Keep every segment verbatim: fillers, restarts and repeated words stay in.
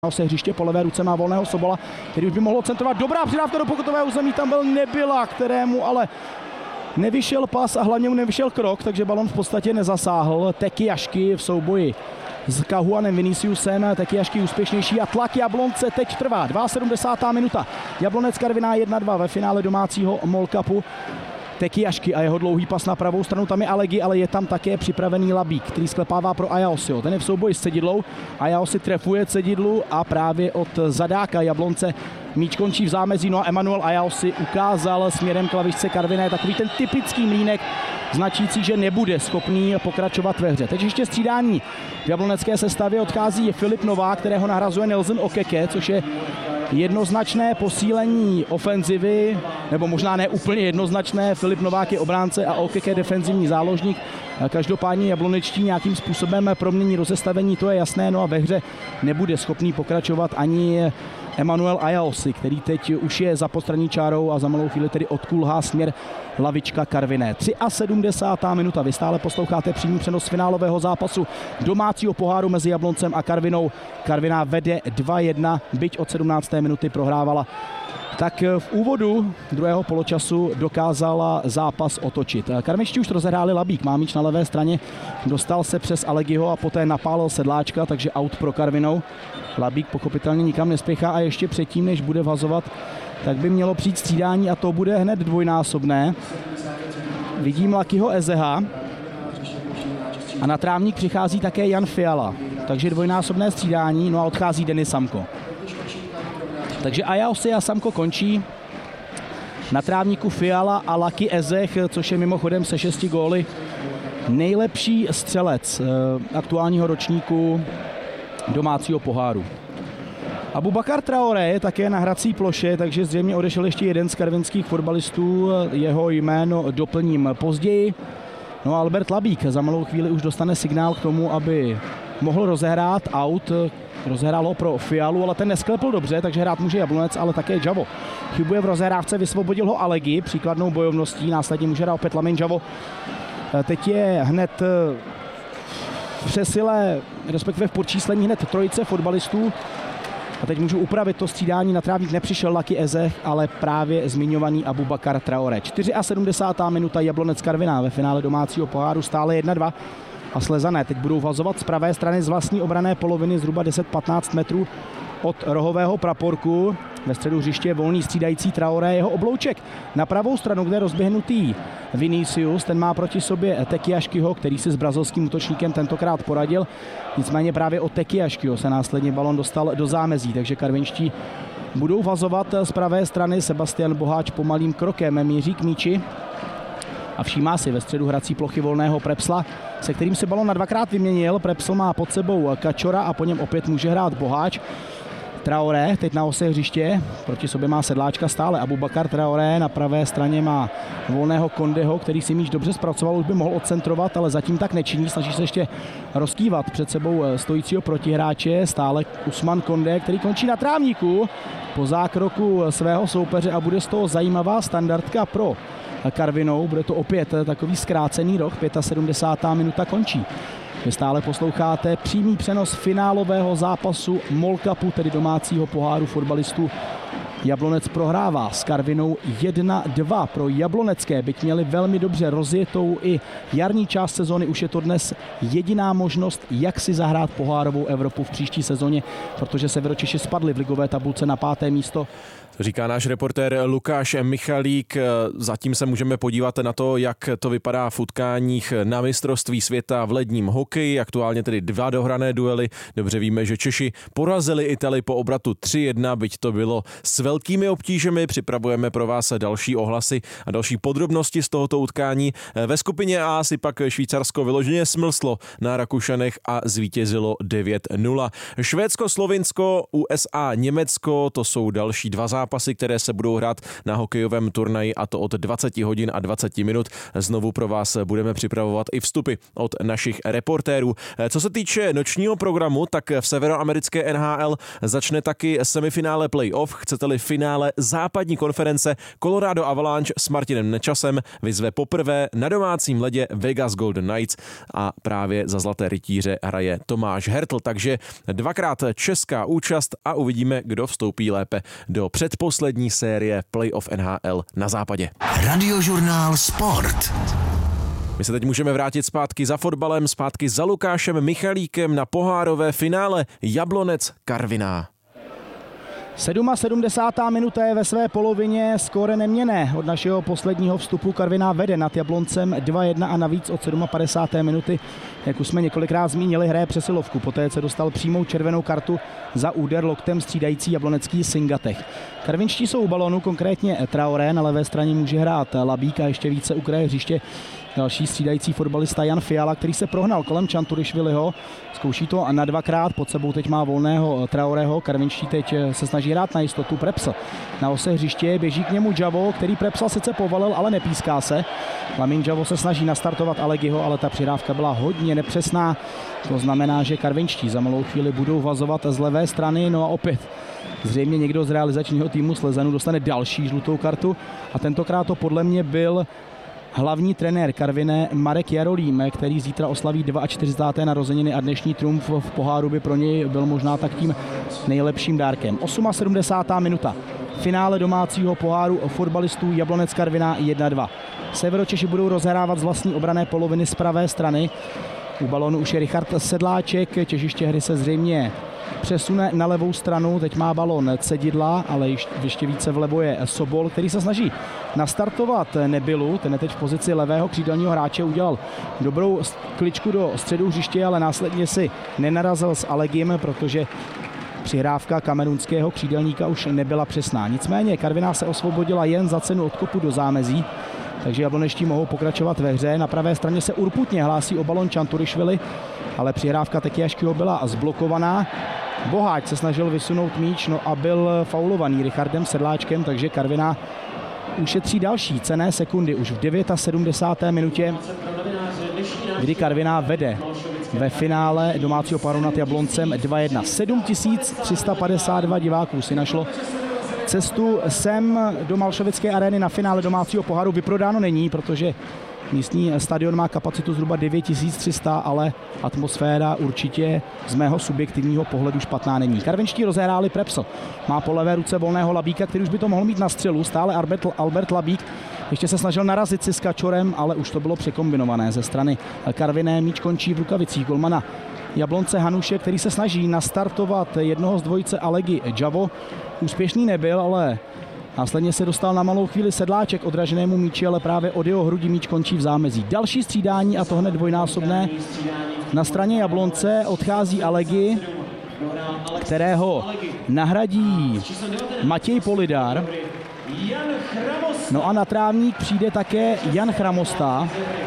se hřiště po levé ruce má volného Sobola, který už by mohl centrovat. Dobrá přidávka do pokutového území, tam byl Nebyla, kterému ale nevyšel pas a hlavně mu nevyšel krok, takže balon v podstatě nezasáhl. Tekiašky v souboji s Kahuanem Viniciusem, Tekiašky úspěšnější a tlak Jablonce teď trvá. sedmdesátá druhá minuta. Jablonec Karviná jedna dva ve finále domácího MOL Cupu. Tekiašky a jeho dlouhý pas na pravou stranu, tam je Alegi, ale je tam také připravený Labík, který sklepává pro Ayaosio. Ten je v souboji s Cedidlou, Ayaosi trefuje Cedidlu a právě od zadáka Jablonce míč končí v zámezí, no a Emanuel Ayaosi ukázal směrem k lavičce Karviné takový ten typický mlýnek, značící, že nebude schopný pokračovat ve hře. Teď ještě střídání v jablonecké sestavě, odchází Filip Novák, kterého nahrazuje Nelson Okeke, což je jednoznačné posílení ofenzivy, nebo možná ne úplně jednoznačné. Filip Novák je obránce a Okeke defenzivní záložník. Každopádně jablonečtí nějakým způsobem promění rozestavení, to je jasné, no a ve hře nebude schopný pokračovat ani Emanuel Ayaosi, který teď už je za postranní čárou a za malou chvíli tedy odkulhá směr lavička Karviné. sedmdesátá třetí minuta, vy stále posloucháte přímý přenos finálového zápasu domácího poháru mezi Jabloncem a Karvinou. Karviná vede dva jedna, byť od sedmnácté minuty prohrávala. Tak v úvodu druhého poločasu dokázala zápas otočit. Karvičtí už rozehráli Labík, má míč na levé straně, dostal se přes Alegiho a poté napálil Sedláčka, takže out pro Karvinou. Labík pochopitelně nikam nespěchá a ještě předtím, než bude vazovat, tak by mělo přijít střídání a to bude hned dvojnásobné. Vidím Lakyho Ezeha a na trávník přichází také Jan Fiala, takže dvojnásobné střídání, no a odchází Denis Samko. Takže Ayaosi a Samko končí. Na trávníku Fiala a Laky Ezech, což je mimochodem se šesti góly nejlepší střelec aktuálního ročníku domácího poháru. Abubakar Traoré je také na hrací ploše, takže zřejmě odešel ještě jeden z karvinských fotbalistů, jeho jméno doplním později. No a Albert Labík za malou chvíli už dostane signál k tomu, aby mohl rozehrát out. Rozehrál ho pro Fialu, ale ten nesklepl dobře, takže hrát může Jablonec, ale také Javo. Chybuje v rozehrávce, vysvobodil ho Alegi příkladnou bojovností, následně může hrát opět Lamin Javo. Teď je hned v přesile, respektive v podčíslení hned trojice fotbalistů. A teď můžu upravit to střídání, na trávník nepřišel Laky Ezech, ale právě zmiňovaný Abubakar Traoré. sedmdesátá čtvrtá minuta, Jablonec Karviná ve finále domácího poháru stále jedna dva. A Slezané teď budou vazovat z pravé strany z vlastní obranné poloviny zhruba deset patnáct metrů od rohového praporku. Ve středu hřiště je volný střídající Traoré, jeho oblouček na pravou stranu, kde je rozběhnutý Vinicius, ten má proti sobě Tekiaškyho, který si s brazilským útočníkem tentokrát poradil. Nicméně právě od Tekiaškyho se následně balon dostal do zámezí, takže karvinští budou vazovat z pravé strany. Sebastian Boháč pomalým krokem míří k míči a všímá si ve středu hrací plochy volného Prepsla, se kterým se balon na dvakrát vyměnil. Prepsl má pod sebou Kačora a po něm opět může hrát Boháč. Traoré teď na ose hřiště, proti sobě má Sedláčka stále. Abubakar Traoré na pravé straně má volného Kondeho, který si míč dobře zpracoval, už by mohl odcentrovat, ale zatím tak nečiní, snaží se ještě rozkývat před sebou stojícího protihráče, stále Usman Konde, který končí na trávníku po zákroku svého soupeře a bude z toho zajímavá standardka pro Karvinou. Bude to opět takový zkrácený roh, sedmdesátá pátá minuta končí. Vy stále posloucháte přímý přenos finálového zápasu MOL Cupu, tedy domácího poháru fotbalistů. Jablonec prohrává s Karvinou jedna dva. Pro jablonecké, byť měli velmi dobře rozjetou i jarní část sezony, už je to dnes jediná možnost, jak si zahrát pohárovou Evropu v příští sezóně, protože Severočeši spadli v ligové tabulce na páté místo. Říká náš reportér Lukáš Michalík. Zatím se můžeme podívat na to, jak to vypadá v utkáních na mistrovství světa v ledním hokeji. Aktuálně tedy dva dohrané duely. Dobře víme, že Češi porazili Italy po obratu tři jedna, byť to bylo s velkými obtížemi. Připravujeme pro vás další ohlasy a další podrobnosti z tohoto utkání. Ve skupině A si pak Švýcarsko vyloženě smlslo na Rakušanech a zvítězilo devět nula. Švédsko, Slovinsko, U S A, Německo, to jsou další dva zápasy. zápasy, které se budou hrát na hokejovém turnaji, a to od dvacet hodin a dvacet minut. Znovu pro vás budeme připravovat i vstupy od našich reportérů. Co se týče nočního programu, tak v severoamerické N H L začne taky semifinále playoff. Chcete-li finále západní konference Colorado Avalanche s Martinem Nečasem vyzve poprvé na domácím ledě Vegas Golden Knights a právě za Zlaté rytíře hraje Tomáš Hertl, takže dvakrát česká účast a uvidíme, kdo vstoupí lépe do předposlední série playoff N H L na západě. Radiožurnál Sport. My se teď můžeme vrátit zpátky za fotbalem, zpátky za Lukášem Michalíkem na pohárové finále Jablonec Karviná. sedmdesátá sedmá minuta je ve své polovině, skóre neměnné. Od našeho posledního vstupu Karviná vede nad Jabloncem dva jedna a navíc od padesátá sedmé minuty, jak už jsme několikrát zmínili, hraje přesilovku. Poté se dostal přímou červenou kartu za úder loktem střídající jablonecký Singatech. Karvinští jsou u balonu, konkrétně Traoré, na levé straně může hrát Labík a ještě více u kraje hřiště další střídající fotbalista Jan Fiala, který se prohnal kolem Čanturišviliho. Zkouší to na dvakrát, pod sebou teď má volného Traorého. Karvinští teď se snaží hrát na jistotu. Prepsl na ose hřiště, běží k němu Javo, který Prepsla sice povalil, ale nepíská se. Lamin Javo se snaží nastartovat Alegiho, ale ta přihrávka byla hodně nepřesná. To znamená, že karvinští za malou chvíli budou vazovat z levé strany. No a opět zřejmě někdo z realizačního týmu Slezanu dostane další žlutou kartu a tentokrát to podle mě byl hlavní trenér Karviné Marek Jarolím, který zítra oslaví čtyřicáté druhé narozeniny a dnešní triumf v poháru by pro něj byl možná tak tím nejlepším dárkem. sedmdesátá osmá minuta. Finále domácího poháru fotbalistů Jablonec Karviná jedna dva. Severočeši budou rozhrávat z vlastní obranné poloviny z pravé strany. U balonu už je Richard Sedláček, těžiště hry se zřejmě přesune na levou stranu, teď má balon Cedidla, ale ještě více vlevo je Sobol, který se snaží nastartovat Nebylu, ten je teď v pozici levého křídelního hráče, udělal dobrou kličku do středu hřiště, ale následně si nenarazil s Alegim, protože přihrávka kamerunského křídelníka už nebyla přesná. Nicméně Karviná se osvobodila jen za cenu odkopu do zámezí, takže jabloneští mohou pokračovat ve hře. Na pravé straně se urputně hlásí o balon Čanturišvili, ale přihrávka Tekiaškyho byla zblokovaná. Boháč se snažil vysunout míč, no a byl faulovaný Richardem Sedláčkem, takže Karviná ušetří další cenné sekundy už v sedmdesáté deváté minutě, kdy Karviná vede ve finále domácího paru nad Jabloncem dva jedna. sedm tisíc tři sta padesát dva diváků si našlo cestu sem do Malšovické arény na finále domácího poháru. Vyprodáno není, protože místní stadion má kapacitu zhruba devět tisíc tři sta, ale atmosféra určitě z mého subjektivního pohledu špatná není. Karvinští rozehráli Prepsl. Má po levé ruce volného Labíka, který už by to mohl mít na střelu. Stále Albert, Albert Labík ještě se snažil narazit si s Kačorem, ale už to bylo překombinované ze strany Karviné. Míč končí v rukavicích golmana Jablonce Hanuše, který se snaží nastartovat jednoho z dvojice Alegi Javo. Úspěšný nebyl, ale následně se dostal na malou chvíli Sedláček odraženému míči, ale právě od jeho hrudi míč končí v zámezí. Další střídání, a to hned dvojnásobné. Na straně Jablonce odchází Alegi, kterého nahradí Matěj Polidar. No a na trávník přijde také Jan Chramosta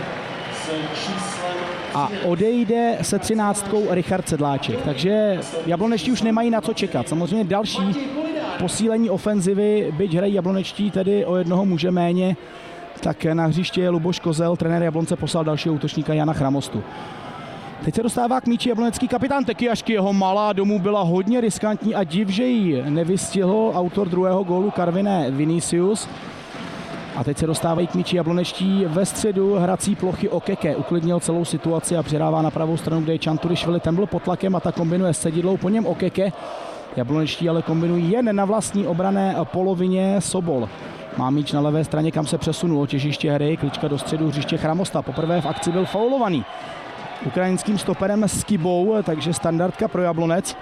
a odejde se třináctkou Richard Sedláček. Takže jablonečtí už nemají na co čekat. Samozřejmě další posílení ofenzivy, byť hrají jablonečtí tedy o jednoho muže méně, tak na hřiště je Luboš Kozel, trenér Jablonce poslal dalšího útočníka Jana Chramostu. Teď se dostává k míči jablonecký kapitán Tekiašky, jeho malá domů byla hodně riskantní a div, že ji nevystihl autor druhého gólu Karviné Vinicius. A teď se dostávají k míči jablonečtí ve středu hrací plochy Okeke. Uklidnil celou situaci a přidává na pravou stranu, kde je Čanturišvili. Ten byl pod tlakem a ta kombinuje s Cedidlou, po něm Okeke. Jablonečtí ale kombinují jen na vlastní obrané polovině. Sobol má míč na levé straně, kam se přesunulo těžiště hry. Klička do středu hřiště Chramosta. Poprvé v akci byl faulovaný ukrajinským stoperem Skibou, takže standardka pro Jablonec.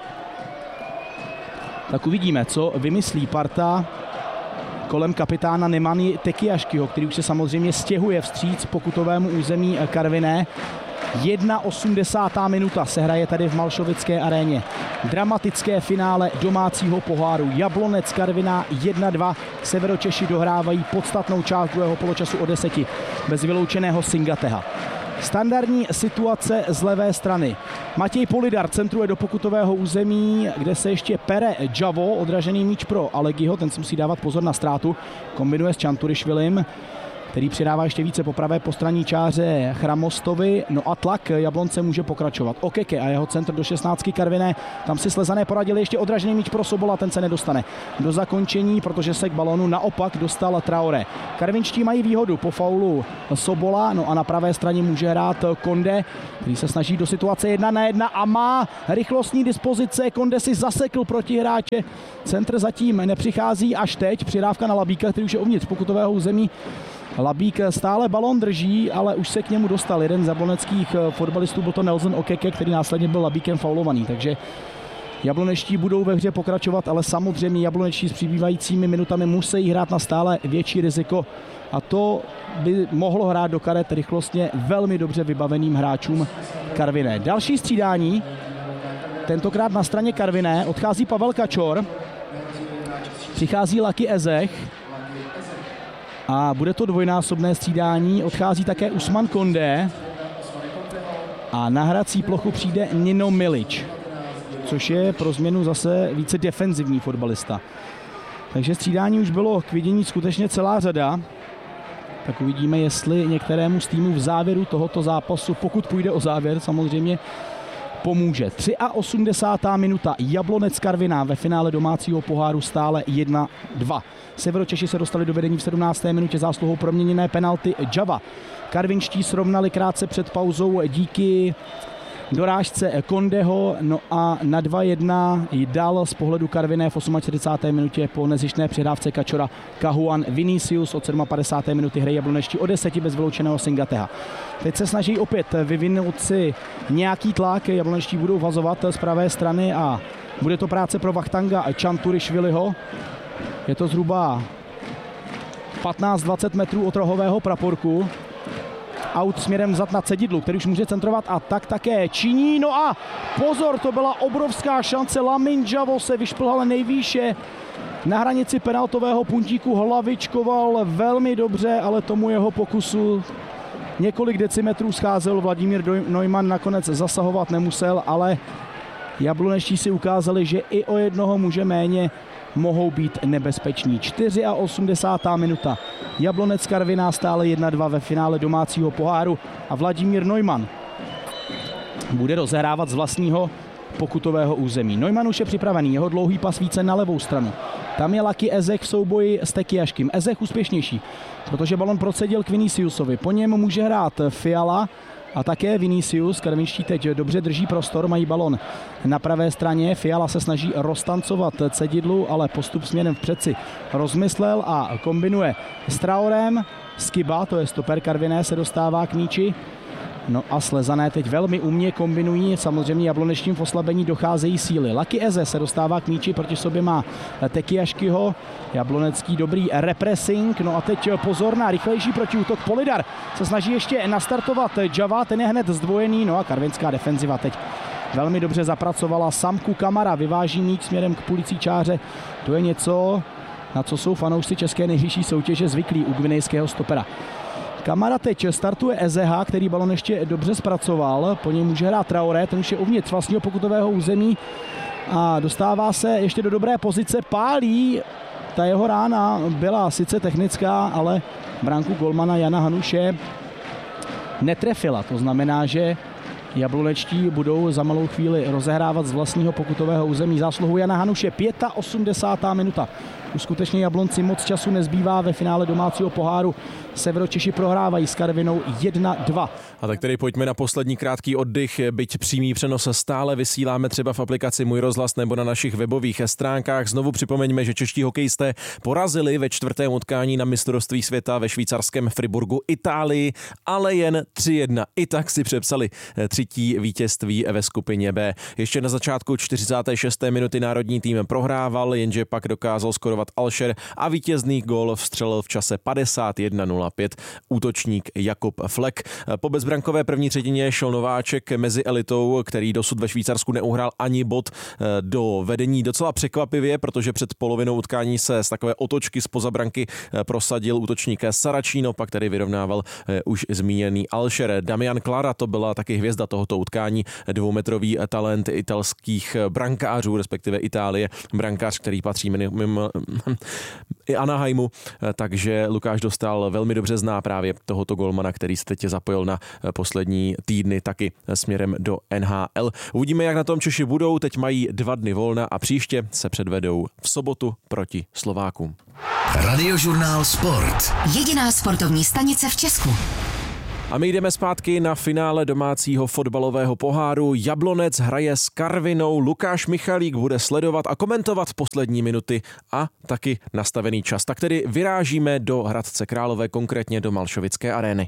Tak uvidíme, co vymyslí parta kolem kapitána Nemany Tekiaškyho, který už se samozřejmě stěhuje vstříc pokutovému území Karviné. osmdesátá první minuta se hraje tady v Malšovické aréně. Dramatické finále domácího poháru. Jablonec Karviná jedna dva. Severočeši dohrávají podstatnou část druhého poločasu o deseti bez vyloučeného Singateha. Standardní situace z levé strany. Matěj Polidar centruje do pokutového území, kde se ještě pere Javo, odražený míč pro Alegiho, ten si musí dávat pozor na ztrátu. Kombinuje s Čanturišvilim. který přidává ještě více po pravé postraní čáře Chramostovi. No a tlak Jablonce může pokračovat. Okeke a jeho centr do šestnáctky Karviné. Tam si Slezané poradili, ještě odražený míč pro Sobola, ten se nedostane do zakončení, protože se k balonu naopak dostal Traoré. Karvinští mají výhodu po faulu Sobola, no a na pravé straně může hrát Konde, který se snaží do situace jedna na jedna a má rychlostní dispozice. Konde si zasekl protihráče. Centr zatím nepřichází až teď. Přidávka na Labíka, který už je uvnitř pokutového území. Labík stále balon drží, ale už se k němu dostal jeden z jabloneckých fotbalistů, byl to Nelson Okeke, který následně byl Labíkem faulovaný, takže jabloneští budou ve hře pokračovat, ale samozřejmě jablonečtí s přibývajícími minutami musí hrát na stále větší riziko a to by mohlo hrát do karet rychlostně velmi dobře vybaveným hráčům Karviné. Další střídání, tentokrát na straně Karviné, odchází Pavel Kačor, přichází Lucky Ezech a bude to dvojnásobné střídání, odchází také Usman Konde a na hrací plochu přijde Nino Milič, což je pro změnu zase více defenzivní fotbalista. Takže střídání už bylo k vidění skutečně celá řada. Tak uvidíme, jestli některému z týmů v závěru tohoto zápasu, pokud půjde o závěr, samozřejmě pomůže. osmdesátá třetí minuta, Jablonec Karviná ve finále domácího poháru stále jedna dva. Severočeši se dostali do vedení v sedmnácté minutě zásluhou proměněné penalty Java. Karvinští srovnali krátce před pauzou díky dorážce Kondeho, no a na dva jedna dal z pohledu Karviné v čtyřicáté osmé minutě po nezištné přihrávce Kačora Kahuan Vinicius. Od padesáté sedmé minuty hrají jablonečtí o deseti bez vyloučeného Singateha. Teď se snaží opět vyvinout si nějaký tlak, jablonečtí budou vazovat z pravé strany a bude to práce pro Vachtanga Čanturišviliho. Je to zhruba patnáct dvacet metrů od rohového praporku. Out směrem vzad na Cedidlu, který už může centrovat a tak také činí. No a pozor, to byla obrovská šance. Lamin Javo se vyšplhal nejvýše na hranici penaltového puntíku, hlavičkoval velmi dobře, ale tomu jeho pokusu několik decimetrů scházel. Vladimír Neumann nakonec zasahovat nemusel, ale jablonečtí si ukázali, že i o jednoho muže méně mohou být nebezpeční. osmdesátá čtvrtá minuta. Jablonec Karviná stále jedna dva ve finále domácího poháru a Vladimír Neumann bude rozehrávat z vlastního pokutového území. Neumann už je připravený, jeho dlouhý pas více na levou stranu. Tam je Lucky Ezech v souboji s Tekiaškým. Ezech úspěšnější, protože balon procedil k Viniciusovi. Po něm může hrát Fiala a také Vinicius. Karvinští teď dobře drží prostor, mají balon na pravé straně. Fiala se snaží roztancovat Cedidlu, ale postup směrem vpřed si rozmyslel a kombinuje s Traorem. Skiba, to je stoper Karviné, se dostává k míči. No a Slezané teď velmi umně kombinují, samozřejmě jablonečním v oslabení docházejí síly. Lucky Eze se dostává k míči, proti sobě má Tekiaškyho, jablonecký dobrý repressing, no a teď pozor na rychlejší protiútok. Polidar se snaží ještě nastartovat Java, ten je hned zdvojený, no a karvinská defenziva teď velmi dobře zapracovala. Samku Kamara vyváží míč směrem k půlicí čáře, to je něco, na co jsou fanoušci české nejvyšší soutěže zvyklí u gvinejského stopera. Kamara teď startuje Ezeha, který balon ještě dobře zpracoval, po něm může hrát Traoré, ten už je uvnitř vlastního pokutového území a dostává se ještě do dobré pozice, pálí, ta jeho rána byla sice technická, ale branku golmana Jana Hanuše netrefila, to znamená, že jablonečtí budou za malou chvíli rozehrávat z vlastního pokutového území zásluhu Jana Hanuše. osmdesátá pátá minuta. Už skutečně Jablonci moc času nezbývá ve finále domácího poháru. Severočeši prohrávají s Karvinou jedna dva. A tak tedy pojďme na poslední krátký oddych, byť přímý přenos stále vysíláme třeba v aplikaci Můj rozhlas nebo na našich webových stránkách. Znovu připomeňme, že čeští hokejisté porazili ve čtvrtém utkání na mistrovství světa ve švýcarském Friburgu Itálii, ale jen tři jedna. I tak si přepsali třetí vítězství ve skupině B. Ještě na začátku čtyřicáté šesté minuty národní tým prohrával, jenže pak dokázal skorovat Alšer a vítězný gól vstřelil v čase padesát jedna nula pět útočník Jakub Flek. Po bezbrankové první třetině šel nováček mezi elitou, který dosud ve Švýcarsku neuhrál ani bod, do vedení docela překvapivě, protože před polovinou utkání se z takové otočky zpoza branky prosadil útočník Saracino, pak tedy vyrovnával už zmíněný Alšer. Damian Klara to byla taky hvězda tohoto utkání, dvoumetrový talent italských brankářů, respektive Itálie, brankář, který patří mimo, i Anaheimu, takže Lukáš Dostál velmi dobře zná právě tohoto golmana, který se teď zapojil na poslední týdny taky směrem do N H L. Uvidíme, jak na tom Češi budou, teď mají dva dny volna a příště se předvedou v sobotu proti Slovákům. Radiožurnál Sport. Jediná sportovní stanice v Česku. A my jdeme zpátky na finále domácího fotbalového poháru. Jablonec hraje s Karvinou. Lukáš Michalík bude sledovat a komentovat poslední minuty a taky nastavený čas. Tak tedy vyrážíme do Hradce Králové, konkrétně do Malšovické arény.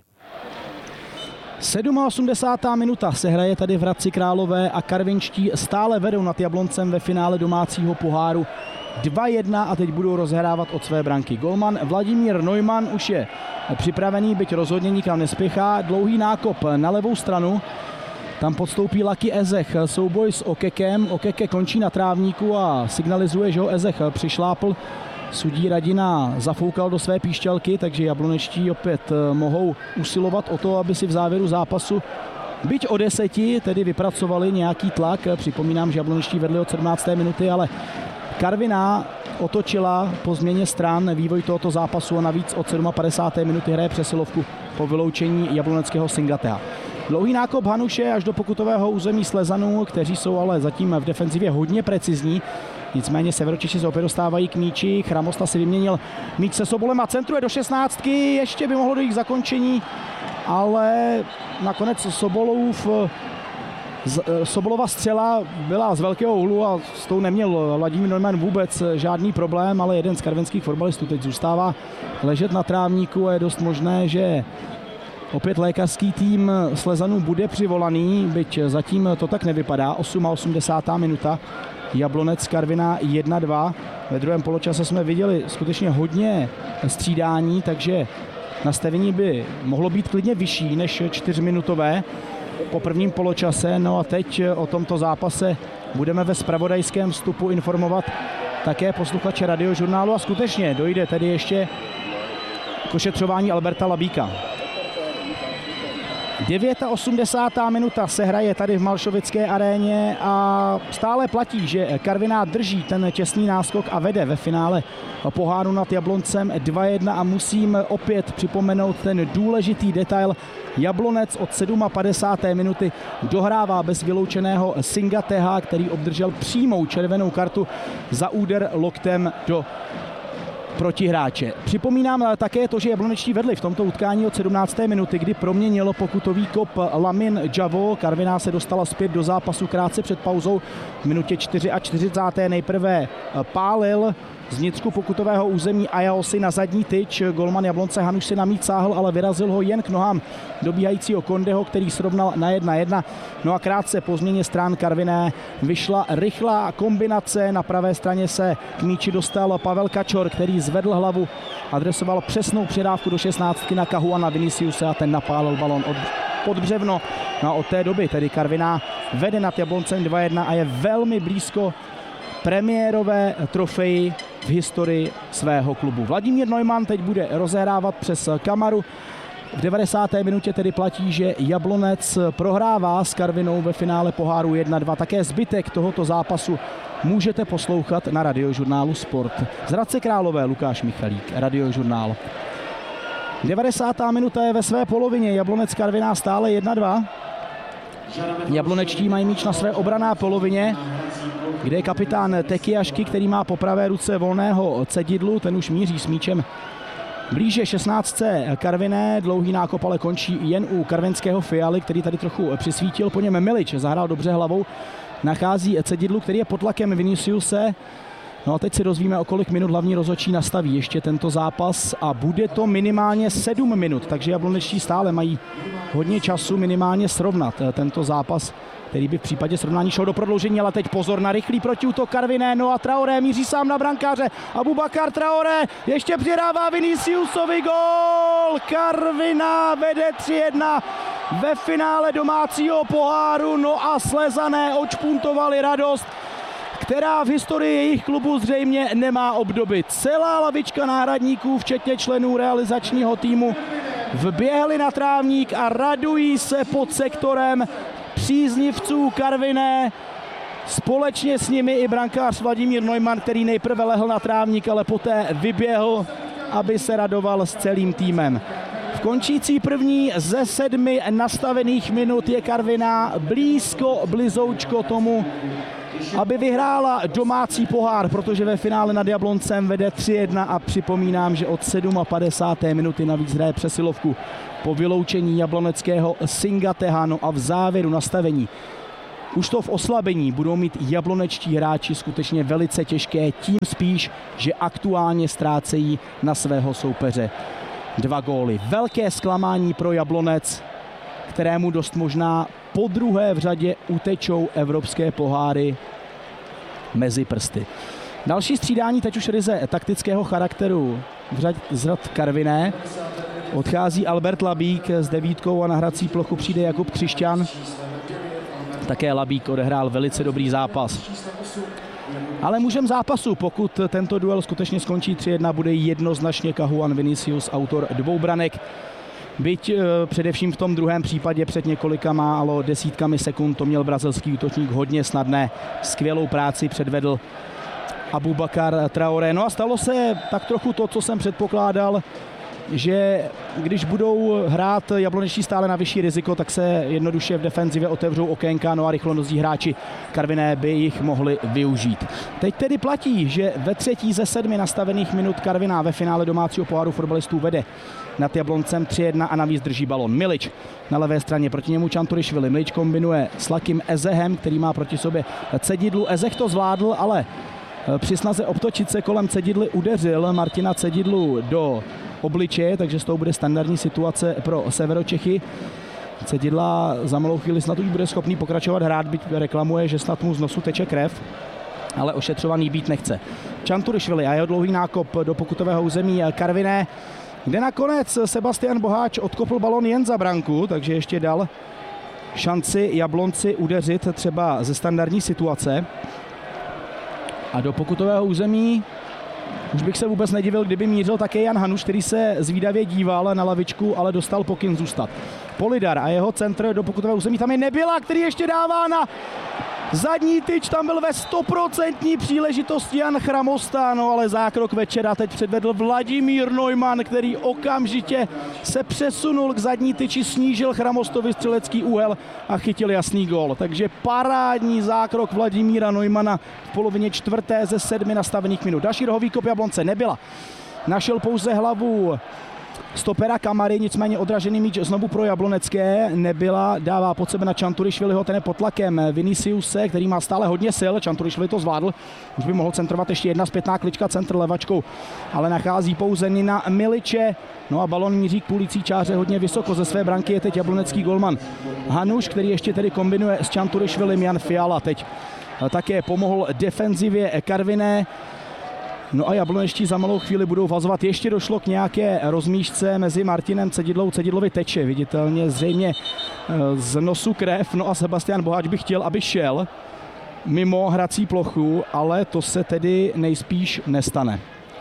osmdesátá sedmá minuta se hraje tady v Hradci Králové a karvinští stále vedou nad Jabloncem ve finále domácího poháru dva jedna a teď budou rozhrávat od své branky. Golman Vladimír Neumann už je připravený, byť rozhodně nikam nespěchá. Dlouhý nákop na levou stranu. Tam podstoupí Luky Ezech souboj s Okekem. Okeke končí na trávníku a signalizuje, že ho Ezech přišlápl. Sudí Radina zafoukal do své píšťalky, takže jablonečtí opět mohou usilovat o to, aby si v závěru zápasu byť o deseti tedy vypracovali nějaký tlak. Připomínám, že jablonečtí vedli od sedmnácté minuty, ale Karviná otočila po změně stran vývoj tohoto zápasu a navíc od padesáté sedmé minuty hraje přesilovku po vyloučení jabloneckého Singatea. Dlouhý nákop Hanuše až do pokutového území Slezanů, kteří jsou ale zatím v defenzivě hodně precizní. Nicméně Severočeši se opět dostávají k míči. Chramosta si vyměnil míč se Sobolem a centruje do šestnáctky. Ještě by mohlo dojít k zakončení, ale nakonec Sobolův Sobolova střela byla z velkého úhlu a s tou neměl Vladimír Neumann vůbec žádný problém, ale jeden z karvinských fotbalistů teď zůstává ležet na trávníku a je dost možné, že opět lékařský tým Slezanů bude přivolaný, byť zatím to tak nevypadá. osmdesátá osmá minuta, Jablonec Karviná jedna dva. Ve druhém poločase jsme viděli skutečně hodně střídání, takže nastavení by mohlo být klidně vyšší než čtyřminutové po prvním poločase. No a teď o tomto zápase budeme ve zpravodajském vstupu informovat také posluchače Radiožurnálu a skutečně dojde tedy ještě k ošetřování Alberta Labíka. osmdesátá devátá minuta se hraje tady v Malšovické aréně a stále platí, že Karviná drží ten těsný náskok a vede ve finále poháru nad Jabloncem dva jedna a musím opět připomenout ten důležitý detail. Jablonec od padesáté sedmé minuty dohrává bez vyloučeného Singateha, který obdržel přímou červenou kartu za úder loktem do protihráče. Připomínám také to, že jablonečtí vedli v tomto utkání od sedmnácté minuty, kdy proměnil pokutový kop Lamin Javo. Karviná se dostala zpět do zápasu krátce před pauzou. V minutě čtyřicáté čtvrté nejprve pálil z vnitřku pokutového území Ajaosi na zadní tyč. Golman Jablonce Hanuš si na míč sáhl, ale vyrazil ho jen k nohám dobíhajícího Kondeho, který srovnal na jedna jedna. No a krátce po změně stran Karviné vyšla rychlá kombinace. Na pravé straně se k míči dostal Pavel Kačor, který zvedl hlavu, adresoval přesnou předávku do šestnáctky na Kahuana Viniciuse a ten napálil balon od pod břevno. No a od té doby tedy Karviná vede nad Jabloncem dva jedna a je velmi blízko premiérové trofeji v historii svého klubu. Vladimír Neumann teď bude rozehrávat přes Kamaru. V devadesáté minutě tedy platí, že Jablonec prohrává s Karvinou ve finále poháru jedna dva. Také zbytek tohoto zápasu můžete poslouchat na Radiožurnálu Sport. Z Hradce Králové Lukáš Michalík, Radiožurnál. devadesátá minuta je ve své polovině. Jablonec Karviná stále jedna dva. Jablonečtí mají míč na své obranné polovině, kde je kapitán Tekiašky, který má po pravé ruce volného Cedidlu, ten už míří s míčem blíže šestnáctce Karviné. Dlouhý nákop ale končí jen u karvinského Fialy, který tady trochu přisvítil. Po něm Milič zahrál dobře hlavou, nachází Cedidlu, který je pod tlakem Viniciuse. No a teď si dozvíme, o kolik minut hlavní rozhodčí nastaví ještě tento zápas a bude to minimálně sedm minut, takže jablonečtí stále mají hodně času minimálně srovnat tento zápas, který by v případě srovnání šel do prodloužení, ale teď pozor na rychlý protiútok Karviné. No a Traoré míří sám na brankáře. Aboubakar Traoré ještě přidává Viniciusovi gól. Karviná vede tři jedna ve finále domácího poháru. No a Slezané odšpuntovali radost, která v historii jejich klubu zřejmě nemá obdoby. Celá lavička náhradníků, včetně členů realizačního týmu, vběhli na trávník a radují se pod sektorem příznivců Karviné. Společně s nimi i brankář Vladimír Neumann, který nejprve lehl na trávník, ale poté vyběhl, aby se radoval s celým týmem. V končící první ze sedmi nastavených minut je Karviná blízko, blizoučko tomu, aby vyhrála domácí pohár, protože ve finále nad Jabloncem vede tři jedna a připomínám, že od padesáté sedmé minuty navíc hraje přesilovku po vyloučení jabloneckého Singateha. No a v závěru nastavení už to v oslabení budou mít jablonečtí hráči skutečně velice těžké, tím spíš, že aktuálně ztrácejí na svého soupeře dva góly. Velké zklamání pro Jablonec, kterému dost možná po druhé v řadě utečou evropské poháry mezi prsty. Další střídání, teď už ryze taktického charakteru v řad, z řad Karviné. Odchází Albert Labík s devítkou a na hrací plochu přijde Jakub Křišťan. Také Labík odehrál velice dobrý zápas. Ale mužem zápasu, pokud tento duel skutečně skončí tři jedna, bude jednoznačně Kahuan Vinicius, autor dvou branek. Byť e, především v tom druhém případě před několika málo desítkami sekund to měl brazilský útočník hodně snadné. Skvělou práci předvedl Aboubakar Traoré. No a stalo se tak trochu to, co jsem předpokládal, že když budou hrát jablonečtí stále na vyšší riziko, tak se jednoduše v defenzivě otevřou okénka, no a rychlonozí hráči Karviné by jich mohli využít. Teď tedy platí, že ve třetí ze sedmi nastavených minut Karviná ve finále domácího poháru fotbalistů vede nad Jabloncem tři jedna a navíc drží balon. Milič na levé straně, proti němu Čanturišvili. Milič kombinuje s Lakim Ezehem, který má proti sobě Cedidlu. Ezech to zvládl, ale při snaze obtočit se kolem Cedidly udeřil Martina Cedidlu do obličeje, takže z toho bude standardní situace pro Severočechy. Cedidla za malou chvíli snad už bude schopný pokračovat hrát, byť reklamuje, že snad mu z nosu teče krev, ale ošetřovaný být nechce. Čanturišvili a jeho dlouhý nákop do pokutového území Karviné, kde nakonec Sebastian Boháč odkopl balon jen za branku, takže ještě dal šanci Jablonci udeřit třeba ze standardní situace. A do pokutového území už bych se vůbec nedivil, kdyby mířil také Jan Hanuš, který se zvídavě díval na lavičku, ale dostal pokyn zůstat. Polidar a jeho centr do pokutového území, tam je Nebyla, který ještě dává na zadní tyč, tam byl ve stoprocentní příležitosti Jan Chramosta, no ale zákrok večera teď předvedl Vladimír Neumann, který okamžitě se přesunul k zadní tyči, snížil Chramostovi střelecký úhel a chytil jasný gól. Takže parádní zákrok Vladimíra Neumanna v polovině čtvrté ze sedmi nastavených minut. Další rohový kop Jablonce Nebyla. Našel pouze hlavu stopera Kamary, nicméně odražený míč znovu pro jablonecké. Nebyla, dává pod sebe na Čanturišviliho, ten je pod tlakem Viniciuse, který má stále hodně sil. Čanturišvili to zvládl, už by mohl centrovat ještě jedna zpětná klička, centr levačkou, ale nachází pouze Nina Miliče. No a balon míří k půlicí čáře hodně vysoko, ze své branky je teď jablonecký golman Hanuš, který ještě tedy kombinuje s Čanturišvilim. Jan Fiala teď také pomohl defenzivě Karviné. No a jablonečtí za malou chvíli budou vazovat. Ještě došlo k nějaké rozmíšce mezi Martinem Cedidlou. Cedidlovi teče viditelně zřejmě z nosu krev. No a Sebastian Boháč by chtěl, aby šel mimo hrací plochu, ale to se tedy nejspíš nestane.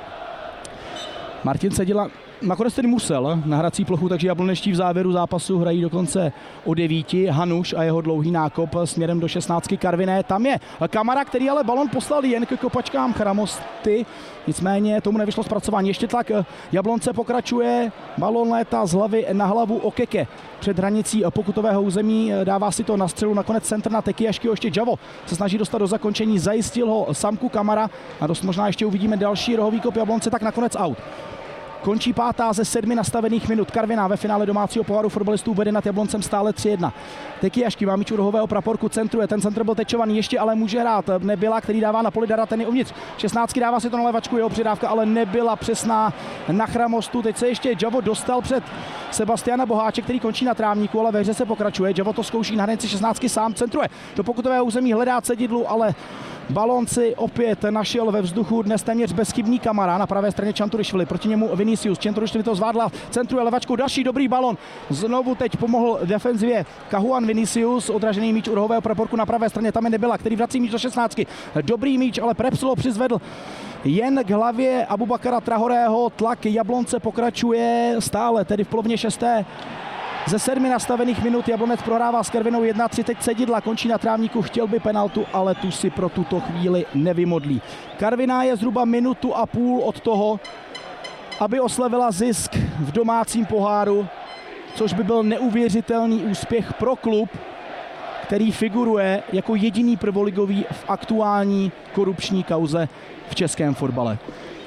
Martin Cedidla nakonec tedy musel na hrací plochu, takže jablonečtí v závěru zápasu hrají dokonce o devíti. Hanuš a jeho dlouhý nákop směrem do šestnáctky Karviné. Tam je Kamara, který ale balon poslal jen k kopačkám Chramosty. Nicméně tomu nevyšlo zpracování. Ještě tlak Jablonce pokračuje. Balon létá z hlavy na hlavu Okeke. Před hranicí pokutového území dává si to na střelu. Nakonec centr na Tekijaškyho. Ještě Javo se snaží dostat do zakončení. Zajistil ho Samku Kamara. A dost možná ještě uvidíme další rohový kop Jablonce, tak nakonec out. Končí pátá ze sedmi nastavených minut. Karviná ve finále domácího poháru fotbalistů vede nad Jabloncem stále tři jedna. Tekijašky má míč u rohového praporku, centruje. Ten centr byl tečovaný, ještě ale může hrát Nebyla, který dává na Polidara, ten je uvnitř. šestnáctky dává si to na levačku, jeho přidávka ale nebyla přesná na Chramostu. Teď se ještě Javo dostal před Sebastiana Boháče, který končí na trávníku, ale ve hře se pokračuje. Javo to zkouší na hranici šestnáctky, sám centruje. Do pokutového území hledá Cedidlu, ale balón si opět našel ve vzduchu dnes téměř bezchybný Kamara, na pravé straně Čanturišvili, proti němu Vinicius. Čanturišvili to zvládla, centruje levačkou, další dobrý balón. Znovu teď pomohl defenzivě Kahuan Vinicius, odražený míč u rohového praporku na pravé straně, tam je Nebyla, který vrací míč do šestnáctky. Dobrý míč, ale Prepslo přizvedl jen k hlavě Aboubakara Traorého. Tlak Jablonce pokračuje stále, tedy v polovině šesté. Ze sedmi nastavených minut Jablonec prohrává s Karvinou jedna tři, teď Cedidla končí na trávníku, chtěl by penaltu, ale tu si pro tuto chvíli nevymodlí. Karviná je zhruba minutu a půl od toho, aby oslavila zisk v domácím poháru, což by byl neuvěřitelný úspěch pro klub, který figuruje jako jediný prvoligový v aktuální korupční kauze v českém fotbale.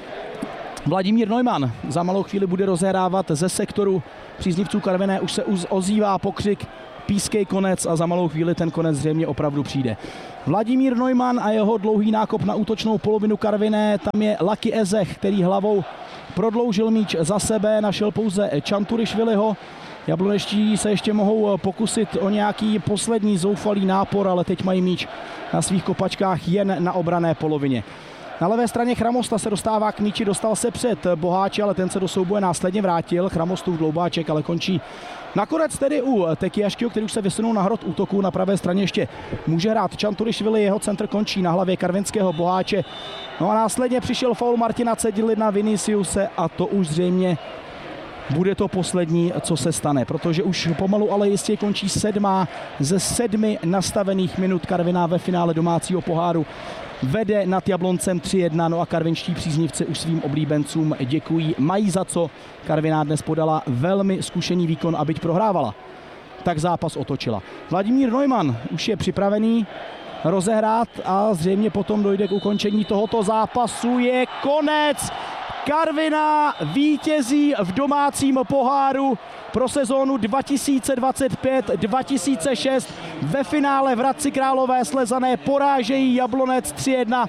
Vladimír Neumann za malou chvíli bude rozehrávat ze sektoru příznivců Karviné, už se ozývá pokřik pískej konec a za malou chvíli ten konec zřejmě opravdu přijde. Vladimír Neumann a jeho dlouhý nákop na útočnou polovinu Karviné, tam je Lucky Ezech, který hlavou prodloužil míč za sebe, našel pouze Čanturišviliho. Jabloneští se ještě mohou pokusit o nějaký poslední zoufalý nápor, ale teď mají míč na svých kopačkách jen na obranné polovině. Na levé straně Chramosta se dostává k míči, dostal se před Boháče, ale ten se do souboje následně vrátil. Chramostův dloubáček ale končí nakonec tedy u Tekiaškyho, který už se vysunul na hrot útoku. Na pravé straně ještě může hrát Čanturišvili, jeho centr končí na hlavě karvinského Boháče. No a následně přišel faul Martina Cedidly na Viniciuse a to už zřejmě bude to poslední, co se stane, protože už pomalu ale jistě končí sedmá ze sedmi nastavených minut. Karviná ve finále domácího poháru vede nad Jabloncem tři jedna, no a karvinští příznivci už svým oblíbencům děkují. Mají za co. Karviná dnes podala velmi zkušený výkon a byť prohrávala, tak zápas otočila. Vladimír Neumann už je připravený rozehrát a zřejmě potom dojde k ukončení tohoto zápasu. Je konec! Karviná vítězí v domácím poháru pro sezónu dva tisíce dvacet pět dva tisíce šest. Ve finále v Hradci Králové Slezané porážejí Jablonec tři jedna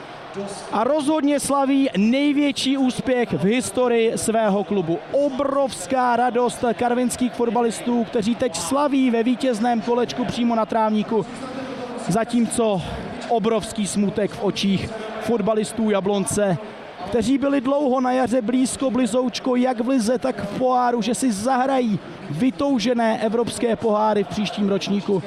a rozhodně slaví největší úspěch v historii svého klubu. Obrovská radost karvinských fotbalistů, kteří teď slaví ve vítězném kolečku přímo na trávníku, zatímco obrovský smutek v očích fotbalistů Jablonce, kteří byli dlouho na jaře blízko blizoučko jak v lize, tak v poháru, že si zahrají vytoužené evropské poháry v příštím ročníku.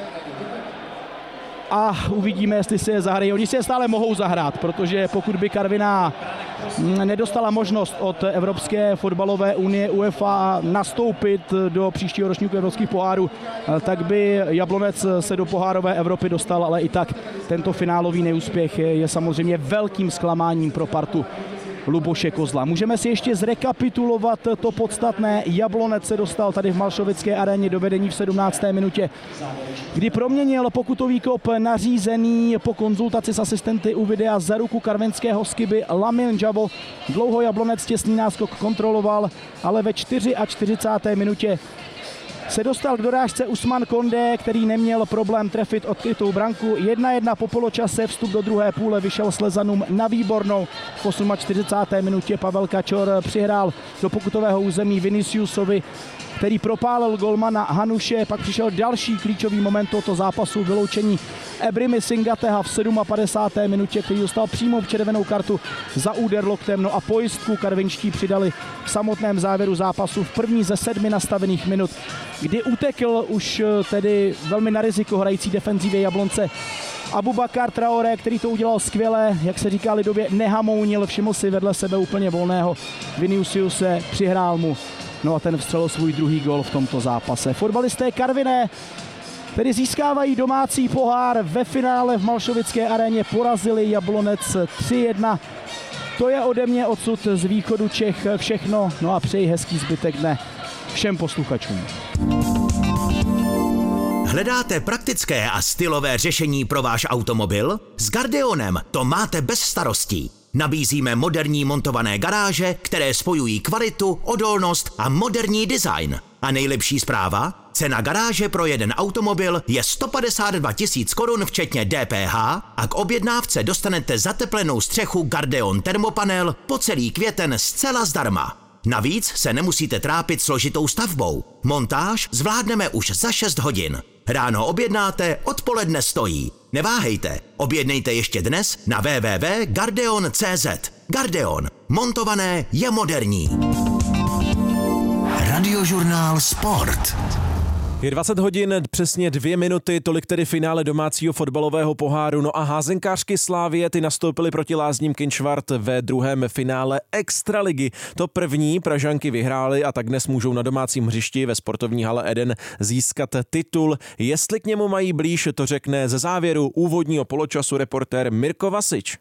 A uvidíme, jestli si je zahrají. Oni si je stále mohou zahrát, protože pokud by Karviná nedostala možnost od Evropské fotbalové unie UEFA nastoupit do příštího ročníku evropských pohárů, tak by Jablonec se do pohárové Evropy dostal, ale i tak tento finálový neúspěch je samozřejmě velkým zklamáním pro partu Luboše Kozla. Můžeme si ještě zrekapitulovat to podstatné. Jablonec se dostal tady v Malšovické aréně do vedení v sedmnácté minutě, kdy proměnil pokutový kop nařízený po konzultaci s asistenty u videa za ruku karvinského Skiby Lamin Jabo. Dlouho Jablonec těsný náskok kontroloval, ale ve čtyřicáté čtvrté minutě se dostal k dorážce Usman Kondé, který neměl problém trefit odkrytou branku. jedna jedna po poločase, vstup do druhé půle vyšel Slezanům na výbornou. V čtyřicáté osmé minutě Pavel Kačor přihrál do pokutového území Viniciusovi, který propálil golmana Hanuše. Pak přišel další klíčový moment tohoto zápasu, vyloučení Ebrimy Singateha v padesáté sedmé minutě, který dostal přímo červenou kartu za úder loktem. No a pojistku karvinští přidali v samotném závěru zápasu v první ze sedmi nastavených minut, kdy utekl už tedy velmi na riziko hrající defenzivě Jablonce Abubakar Traoré, který to udělal skvěle, jak se říká lidově, nehamounil, všiml si vedle sebe úplně volného Viniciuse, přihrál mu, no a ten vstřelil svůj druhý gol v tomto zápase. Fotbalisté Karviné tedy získávají domácí pohár, ve finále v Malšovické aréně porazili Jablonec tři jedna. To je ode mě odsud z východu Čech všechno, no a přeji hezký zbytek dne všem posluchačům. Hledáte praktické a stylové řešení pro váš automobil? S Gardeonem to máte bez starostí. Nabízíme moderní montované garáže, které spojují kvalitu, odolnost a moderní design. A nejlepší zpráva? Cena garáže pro jeden automobil je sto padesát dva tisíc korun včetně D P H a k objednávce dostanete zateplenou střechu Gardeon Termopanel po celý květen zcela zdarma. Navíc se nemusíte trápit složitou stavbou. Montáž zvládneme už za šest hodin. Ráno objednáte, odpoledne stojí. Neváhejte, objednejte ještě dnes na w w w tečka gardeon tečka c z. Gardeon. Montované je moderní. Radiožurnál Sport. Je dvacet hodin, přesně dvě minuty, tolik tedy finále domácího fotbalového poháru. No a házenkářky Slavie ty nastoupily proti Lázním Kynčvart ve druhém finále Extraligy. To první Pražanky vyhrály a tak dnes můžou na domácím hřišti ve sportovní hale Eden získat titul. Jestli k němu mají blíž, to řekne ze závěru úvodního poločasu reportér Mirko Vasič.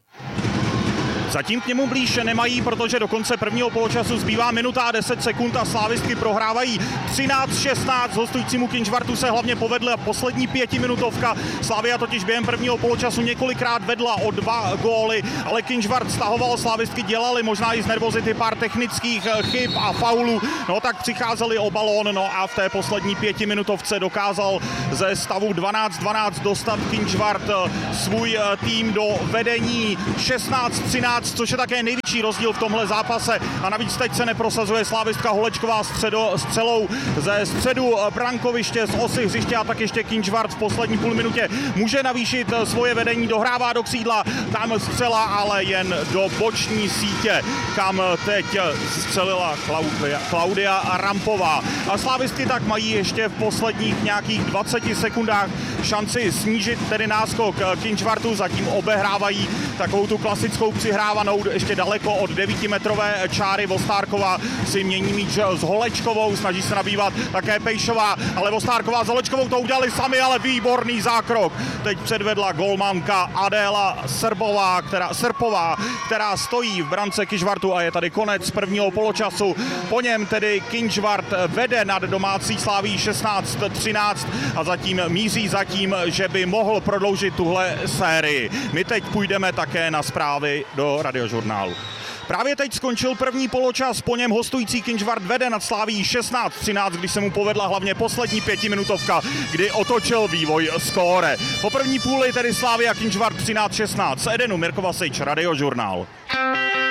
Zatím k němu blíž nemají, protože do konce prvního poločasu zbývá minuta a deset sekund a slávistky prohrávají třináct šestnáct. Hostujícímu Kynčvartu se hlavně povedla poslední pětiminutovka. Slavia totiž během prvního poločasu několikrát vedla o dva góly, ale Kynčvart stahoval, slávistky dělali možná i z nervozity pár technických chyb a faulů. No tak přicházeli o balón, no a v té poslední pětiminutovce dokázal ze stavu dvanáct dvanáct dostat Kynčvart svůj tým do vedení šestnáct třináct. Což je také největší rozdíl v tomhle zápase. A navíc teď se neprosazuje slávistka Holečková středo, střelou ze středu brankoviště, z osy hřiště a tak ještě Kynčvart v poslední půl minutě může navýšit svoje vedení, dohrává do křídla, tam střela, ale jen do boční sítě, kam teď střelila Klaudia, Klaudia Rampová. A slávistky tak mají ještě v posledních nějakých dvaceti sekundách šanci snížit tedy náskok Kynčvartu, zatím obehrávají takovou tu klasickou přihrávanou ještě daleko od devítimetrové čáry. Vostárková si mění míč s Holečkovou, snaží se nabývat také Pejšová, ale Vostárková s Holečkovou to udělali sami, ale výborný zákrok. Teď předvedla golmanka Adéla Srbová, která, Srpová, která stojí v brance Kynčvartu a je tady konec prvního poločasu. Po něm tedy Kynčvart vede nad domácí Slavií šestnáct třináct a zatím míří za tím, že by mohl prodloužit tuhle sérii. My teď půjdeme také na zprávy do Radiožurnálu. Právě teď skončil první poločas, po něm hostující Kynčvart vede nad Slavií šestnáct třináct, když se mu povedla hlavně poslední pětiminutovka, kdy otočil vývoj skóre. Po první půli tedy Slavia Kynčvart třináct šestnáct. Z Edenu Mirko Vasič, Radiožurnál.